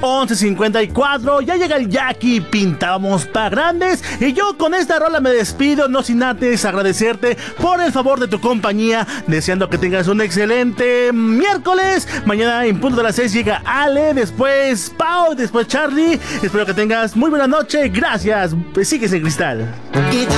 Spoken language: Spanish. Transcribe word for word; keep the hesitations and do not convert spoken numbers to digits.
once cincuenta y cuatro. Ya llega el Jackie, pintábamos pa' grandes. Y yo con esta rola me despido, no sin antes agradecerte por el favor de tu compañía, deseando que tengas un excelente miércoles. Mañana en punto de las seis llega Ale, después Pau, después Charlie. Espero que tengas muy buena noche. Gracias. Sigues en Cristal.